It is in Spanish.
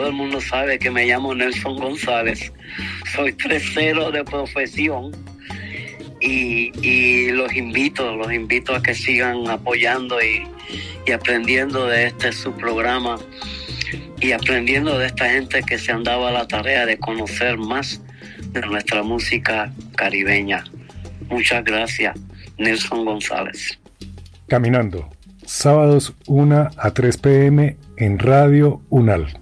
el mundo sabe que me llamo Nelson González. Soy 3-0 de profesión y los invito a que sigan apoyando y aprendiendo de su programa y aprendiendo de esta gente que se han dado a la tarea de conocer más de nuestra música caribeña. Muchas gracias, Nelson González. Caminando, sábados 1 a 3 p.m. en Radio UNAL.